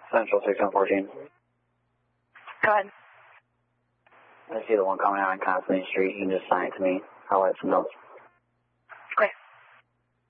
Central 6114. Go ahead. I see the one coming out on Constantine Street. You can just sign it to me. I'll add some notes.